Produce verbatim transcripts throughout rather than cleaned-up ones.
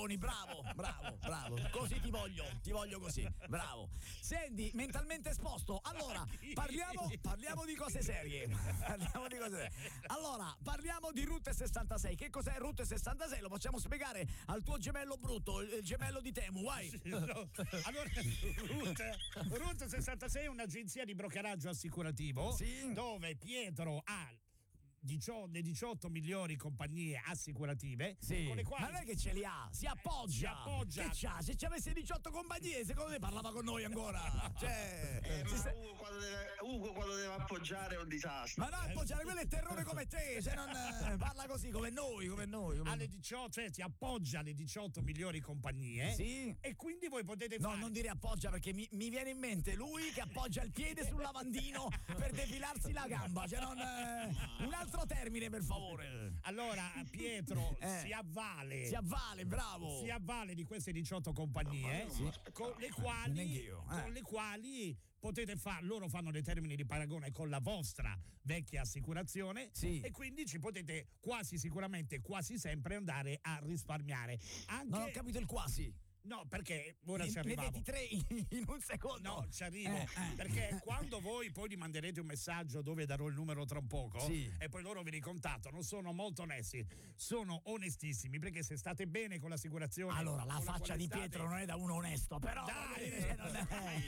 Berlusconi, bravo, bravo, bravo. Così ti voglio, ti voglio così, bravo. Senti, mentalmente esposto. Allora, parliamo, parliamo di cose serie. Parliamo di cose serie. Allora, parliamo di Route sessantasei. Che cos'è Route sessantasei? Lo possiamo spiegare al tuo gemello brutto, il gemello di Temu, vai. No. Allora, Route, Route sessantasei è un'agenzia di brokeraggio assicurativo, sì, dove Pietro ha diciotto, le diciotto migliori compagnie assicurative, sì, con le quali ma non è che ce li ha, si appoggia, si appoggia. Che c'ha? Se ci avesse diciotto compagnie, secondo me parlava con noi ancora. Cioè, eh, ma sta... Ugo, quando deve, Ugo quando deve appoggiare è un disastro. Ma no, appoggiare, quello è terrore come te, se non eh, parla così come noi, come noi. Come... Alle diciotto, cioè si appoggia alle diciotto migliori compagnie, sì, e quindi voi potete no, fare. No, non dire appoggia, perché mi, mi viene in mente lui che appoggia il piede sul lavandino per depilarsi la gamba, cioè non eh, un altro termine per favore. Allora Pietro eh, si avvale si avvale bravo si avvale di queste diciotto compagnie, sì, con le quali io, eh. con le quali potete fare, loro fanno dei termini di paragone con la vostra vecchia assicurazione, sì, e quindi ci potete quasi sicuramente quasi sempre andare a risparmiare. Anche... Non ho capito il quasi. No, perché ora ne, ci arrivavo. Ne tre in un secondo. No, ci arrivo. Eh, eh. Perché quando voi poi gli manderete un messaggio dove darò il numero tra un poco, sì, e poi loro vi ricontattano, sono molto onesti, sono onestissimi, perché se state bene con l'assicurazione. Allora, la faccia la di Pietro non è da uno onesto, però. Dai, non è.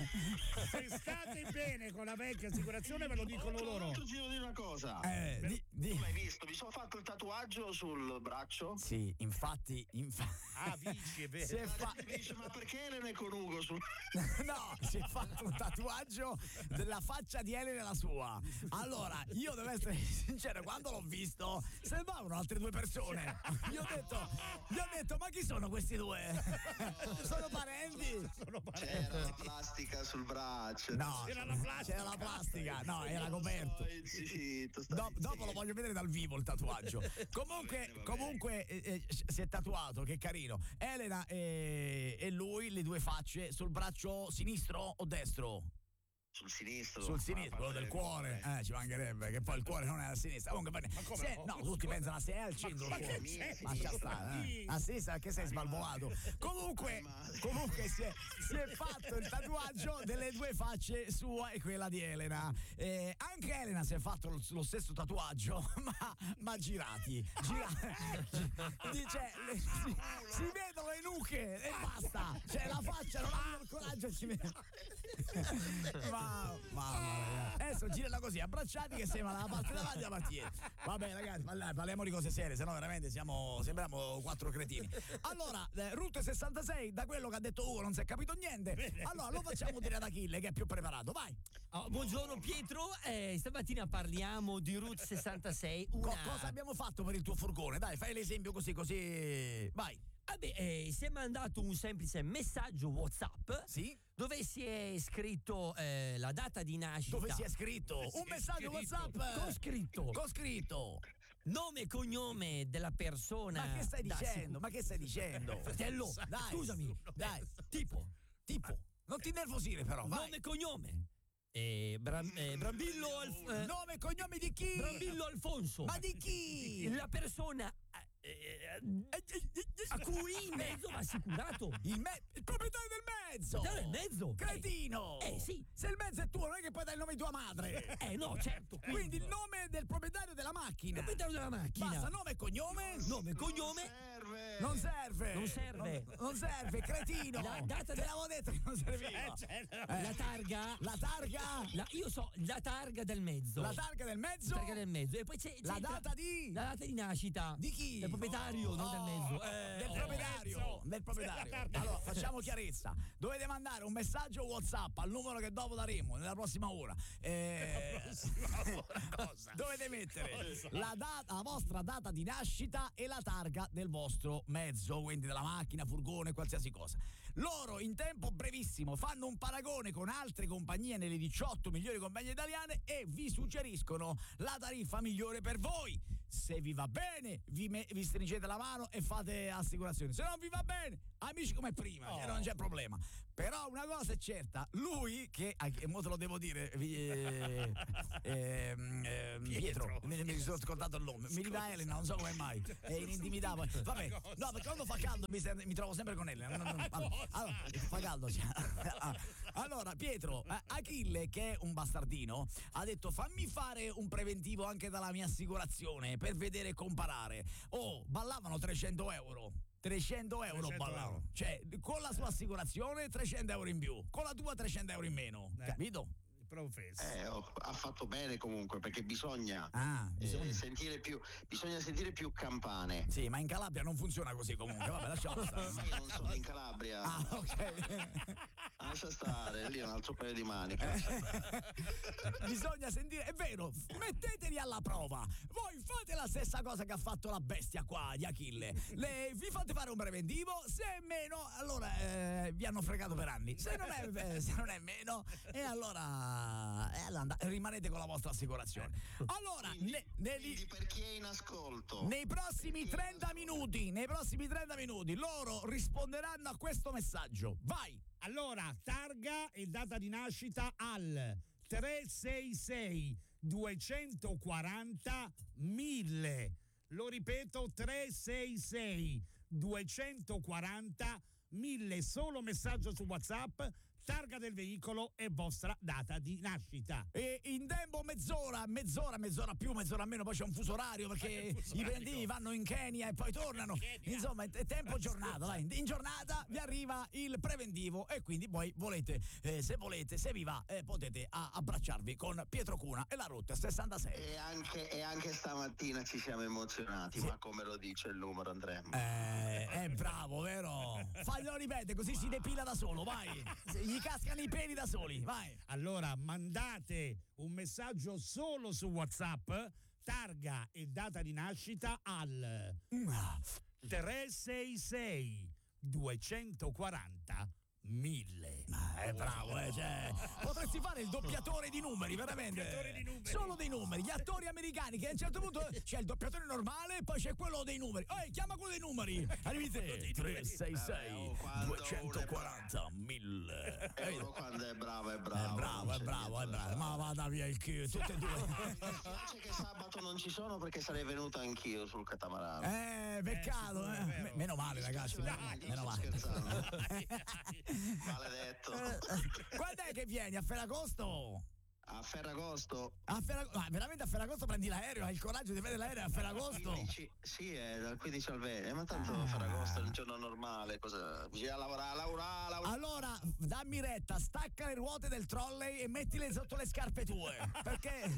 Se state bene con la vecchia assicurazione, ve lo dicono loro. Ti devo dire una cosa. Eh, di, di... Tu l'hai visto? Mi sono fatto il tatuaggio sul braccio. Sì, infatti. Infa... Ah, Vici, è vero. Si è fa... Dice, ma perché Elena è con Ugo sul... No, si è fatto un tatuaggio della faccia di Elena e la sua. Allora, io devo essere sincero, quando l'ho visto sembravano altre due persone. Io ho detto, gli ho detto, ma chi sono questi due? Sono parenti? Sono parenti. C'era la plastica sul braccio. No, c'era la plastica. C'era la plastica, no, era coperto. Zitto, Do- dopo lo voglio vedere dal vivo il tatuaggio. Comunque, va bene, va comunque eh, eh, si è tatuato, che carino. Elena e, e lui, le due facce sul braccio sinistro o destro? Sul sinistro. Sul sinistro, quello del cuore. Eh, ci mancherebbe, che poi il cuore non è a sinistra. Comunque bene. Se, no, tutti pensano a se è al centro. Ma, il ma cuore. Lascia stare, eh. A sinistra perché sei sbalvolato. Comunque, comunque si è, si è fatto il tatuaggio delle due facce, sua e quella di Elena. Eh, anche Elena si è fatto lo, lo stesso tatuaggio, ma, ma girati. Girati. Dice, le, si, si vedono le nuche e basta. Cioè la faccia non ha il coraggio ci mette. Ma mamma mia. Adesso girano così abbracciati che sembra la parte davanti e la parte dietro. Vabbè ragazzi, parliamo di cose serie, sennò veramente siamo sembriamo quattro cretini. Allora, eh, Route sessantasei, da quello che ha detto Ugo non si è capito niente. Allora lo facciamo dire ad Achille che è più preparato, vai. Oh, buongiorno Pietro, eh, stamattina parliamo di Route sessantasei. Una... Co- cosa abbiamo fatto per il tuo furgone? Dai, fai l'esempio così così. Vai. Vabbè, eh, si è mandato un semplice messaggio WhatsApp, sì, dove si è scritto eh, la data di nascita. Dove si è scritto? Un messaggio scritto. WhatsApp con scritto. Con scritto. Nome e cognome della persona. Ma che stai dicendo? Sic- Ma che stai dicendo? Fratello, dai, scusami, dai, tipo, tipo, non ti nervosire però, vai. Nome e cognome. Eh, Bram, eh, Brambillo Alf- eh, Nome e cognome di chi? Brambillo Alfonso. Ma di chi? La persona eh, a cui il mezzo va assicurato. Il, me- il proprietario del mezzo. Il proprietario del mezzo. Cretino. Eh, eh sì. Se il mezzo è tuo non è che poi dai il nome di tua madre. Eh no, certo. Quindi, quindi il nome del proprietario della macchina. Il proprietario della macchina. Basta, nome e cognome. Nome e cognome. Serve. Non serve. Non serve. Non, non serve, cretino. La data Te l'avevo detto che non serviva. Eh, certo. Eh. La targa. La targa. La, io so la targa del mezzo. La targa del mezzo. La targa del mezzo. E poi c'è, c'è La tra- data di. La data di nascita. Di chi? Del proprietario, non Oh, del mezzo. Eh, del oh. proprietario. Del proprietario. Allora, facciamo chiarezza. Dovete mandare un messaggio WhatsApp al numero che dopo daremo nella prossima ora. Eh, Cosa? dovete mettere la, data, la vostra data di nascita e la targa del vostro mezzo, quindi della macchina, furgone, qualsiasi cosa. Loro in tempo brevissimo fanno un paragone con altre compagnie nelle diciotto migliori compagnie italiane e vi suggeriscono la tariffa migliore per voi. Se vi va bene, vi, me- vi stringete la mano e fate assicurazione. Se non vi va bene, bene, amici come prima, Oh. cioè non c'è problema. Però una cosa è certa, lui che, che mo te lo devo dire, eh, eh, eh, Pietro, mi, mi sono scordato il nome, mi dica Elena, non so come mai, è inintimidato. Vabbè, no, perché quando fa caldo mi, sento, mi trovo sempre con Elena. Non, non, allora, fa caldo. Cioè. Allora, Pietro, Achille, che è un bastardino, ha detto fammi fare un preventivo anche dalla mia assicurazione per vedere e comparare. Oh, ballavano trecento euro. trecento euro trecento ballavano. euro. Cioè, con la sua assicurazione trecento euro in più, con la tua trecento euro in meno. Eh. Capito? Professo. Eh, oh, ha fatto bene comunque perché bisogna, Ah, bisogna. eh, sentire più, bisogna sentire più campane. Sì, ma in Calabria non funziona così comunque. Vabbè, lasciamo stare. Sai che non sono in Calabria. Ah, ok. Lascia stare, lì è un altro paio di maniche. Bisogna sentire, è vero, metteteli alla prova. Voi fate la stessa cosa che ha fatto la bestia qua di Achille. Le, vi fate fare un preventivo, se è meno, allora eh, vi hanno fregato per anni. Se non è, eh, se non è meno, e allora, eh, allora rimanete con la vostra assicurazione. Allora, Quindi, ne, ne, quindi per chi è in ascolto, nei prossimi trenta minuti, nei prossimi trenta minuti, loro risponderanno a questo messaggio. Vai! Allora, targa e data di nascita al tre sei sei due quattro zero mille. Lo ripeto, tre sei sei due quattro zero mille. Solo messaggio su WhatsApp, targa del veicolo e vostra data di nascita. E in tempo mezz'ora, mezz'ora, mezz'ora più, mezz'ora meno, poi c'è un fuso orario perché Eh, fuso i orario. preventivi vanno in Kenya e poi tornano. Kenya. Insomma, è tempo giornata, dai. In giornata vi arriva il preventivo e quindi poi volete, eh, se volete, se vi va, eh, potete a- abbracciarvi con Pietro Cuna e la Rotta sessantasei. e anche, e anche stamattina ci siamo emozionati, ma come lo dice il numero, Andrea? Eh, è bravo, vero? Faglielo ripetere, così si depila da solo, vai. Gli cascano i peli da soli, vai. Allora, mandate un messaggio solo su WhatsApp, targa e data di nascita al tre sei sei due quattro zero mille. Eh, bravo, eh, cioè, potresti fare il doppiatore di numeri, veramente. Doppiatore di numeri. Solo dei numeri, gli attori americani che a un certo punto c'è il doppiatore normale e poi c'è quello dei numeri. Ehi, chiama quello dei numeri. Arrivi te. tre sei sei due quattro zero mille. È uno quando è bravo, è È bravo. bravo, non è c'è bravo, è niente da bravo. Ma vada via il Q, tutte e due. Mi dispiace che sabato non ci sono perché sarei venuto anch'io sul catamarano. Eh, peccato, Eh, eh. sì, è vero. Me- Meno male, ragazzi. Dai, Meno sto male. scherzando. Dai, dai. Maledetto. Quando è che vieni? A Ferragosto? A Ferragosto. A Ferragosto? Ma veramente a Ferragosto prendi l'aereo? Hai il coraggio di prendere l'aereo a Ferragosto? quindici sì, è dal quindici al venti, ma tanto Ah. Ferragosto è un giorno normale, cosa? Bisogna lavorare, lavorare, lavorare. Allora, dammi retta, stacca le ruote del trolley e mettile sotto le scarpe tue. Perché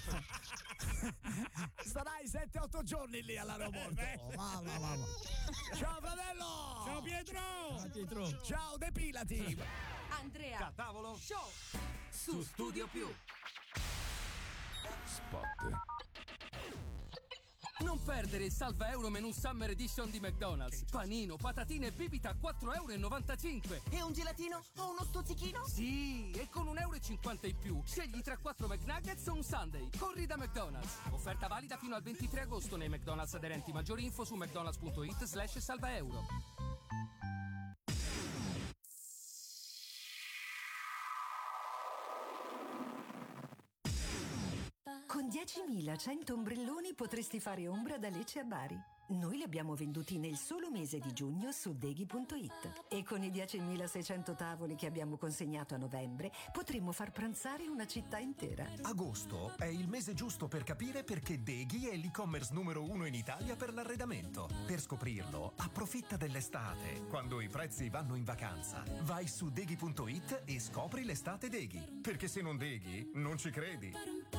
starai sette otto giorni lì all'aeroporto. Mamma, mamma. Ciao fratello! Ciao Pietro! Ciao, Pietro. Ciao, depilati! Andrea Tavolo. Show su Studio Più. Spot. Non perdere il salva euro menù Summer Edition di McDonald's. Panino, patatine e bibita a quattro e novantacinque euro. E un gelatino o uno stuzzichino? Sì, e con un euro e cinquanta in più scegli tra quattro McNuggets o un Sunday. Corri da McDonald's. Offerta valida fino al ventitré agosto nei McDonald's aderenti. Maggiori info su mcdonalds.it slash salva euro. Con diecimilacento ombrelloni potresti fare ombra da Lecce a Bari. Noi li abbiamo venduti nel solo mese di giugno su deghi punto it e con i diecimilaseicento tavoli che abbiamo consegnato a novembre potremmo far pranzare una città intera. Agosto è il mese giusto per capire perché Deghi è l'e-commerce numero uno in Italia per l'arredamento. Per scoprirlo, approfitta dell'estate, quando i prezzi vanno in vacanza. Vai su deghi punto it e scopri l'estate Deghi. Perché se non Deghi, non ci credi.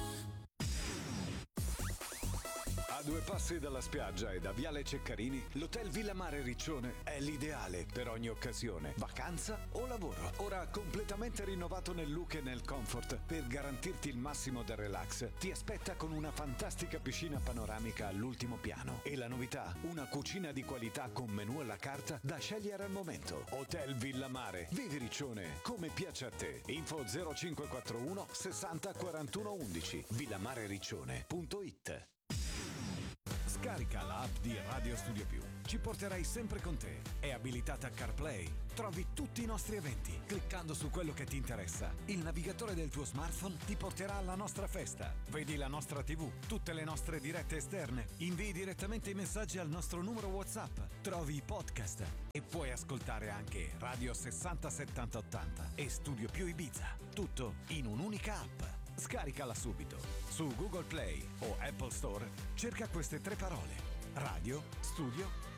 A due passi dalla spiaggia e da Viale Ceccarini, l'Hotel Villa Mare Riccione è l'ideale per ogni occasione, vacanza o lavoro. Ora completamente rinnovato nel look e nel comfort per garantirti il massimo del relax. Ti aspetta con una fantastica piscina panoramica all'ultimo piano e la novità, una cucina di qualità con menù alla carta da scegliere al momento. Hotel Villa Mare, vivi Riccione come piace a te. Info zero cinque quattro uno sessanta quarantuno undici villamarericcione punto it. Scarica l'app di Radio Studio Più. Ci porterai sempre con te. È abilitata a CarPlay. Trovi tutti i nostri eventi. Cliccando su quello che ti interessa, il navigatore del tuo smartphone ti porterà alla nostra festa. Vedi la nostra tivù, tutte le nostre dirette esterne. Invii direttamente i messaggi al nostro numero WhatsApp. Trovi i podcast e puoi ascoltare anche Radio sessanta settanta ottanta e Studio Più Ibiza. Tutto in un'unica app. Scaricala subito. Su Google Play o Apple Store cerca queste tre parole: Radio Studio